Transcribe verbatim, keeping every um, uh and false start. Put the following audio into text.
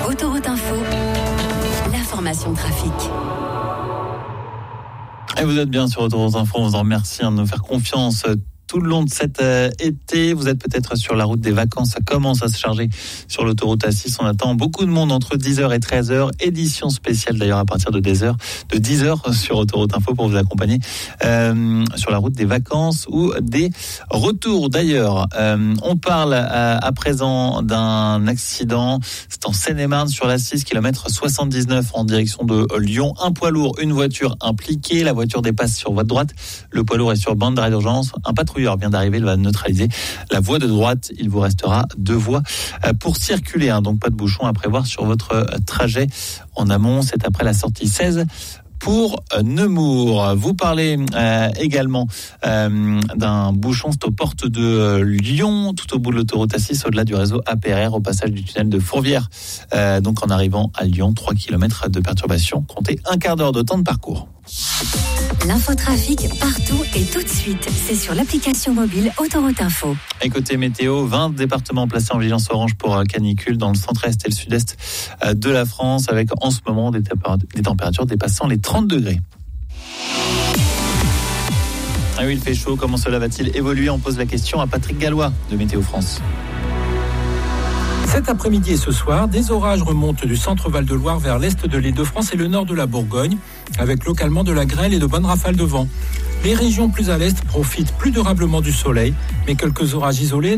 Autoroute Info, l'information trafic. Et vous êtes bien sur Autoroute Info, on vous en remercie de nous faire confiance tout le long de cet euh, été. Vous êtes peut-être sur la route des vacances, ça commence à se charger sur l'autoroute A six. On attend beaucoup de monde entre dix heures et treize heures. Édition spéciale d'ailleurs à partir de dix heures, de dix heures sur Autoroute Info pour vous accompagner euh, sur la route des vacances ou des retours. D'ailleurs, euh, on parle à, à présent d'un accident. C'est en Seine-et-Marne sur l'A six, kilomètre soixante-dix-neuf en direction de Lyon. Un poids lourd, une voiture impliquée. La voiture dépasse sur voie de droite. Le poids lourd est sur bande d'arrêt d'urgence. Un patrouilleur vient d'arriver, il va neutraliser la voie de droite. Il vous restera deux voies pour circuler, hein, donc pas de bouchon à prévoir sur votre trajet en amont. C'est après la sortie seize pour Nemours. Vous parlez euh, également euh, d'un bouchon, c'est aux portes de euh, Lyon, tout au bout de l'autoroute A six, au-delà du réseau A P R R, au passage du tunnel de Fourvière. Euh, donc en arrivant à Lyon, trois kilomètres de perturbation, comptez un quart d'heure de temps de parcours. L'infotrafic partout et tout de suite, c'est sur l'application mobile Autoroute Info. Et côté météo, vingt départements placés en vigilance orange pour canicule dans le centre-est et le sud-est de la France, avec en ce moment des, des températures dépassant les trente degrés. Ah oui, il fait chaud, comment cela va-t-il évoluer? On pose la question à Patrick Gallois de Météo France. Cet après-midi et ce soir, des orages remontent du centre Val-de-Loire vers l'est de l'Île-de-France et le nord de la Bourgogne, avec localement de la grêle et de bonnes rafales de vent. Les régions plus à l'est profitent plus durablement du soleil, mais quelques orages isolés